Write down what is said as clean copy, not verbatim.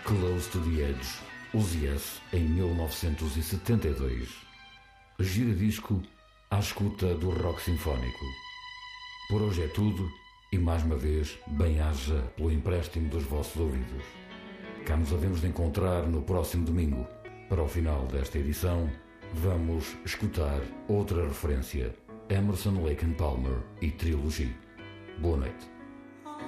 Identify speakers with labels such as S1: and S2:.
S1: Close to the Edge, os Yes, em 1972. Giradisco à escuta do rock sinfónico. Por hoje é tudo e, mais uma vez, bem-aja pelo empréstimo dos vossos ouvidos. Cá nos havemos de encontrar no próximo domingo. Para o final desta edição, vamos escutar outra referência: Emerson, Lake and Palmer e Trilogy. Boa noite.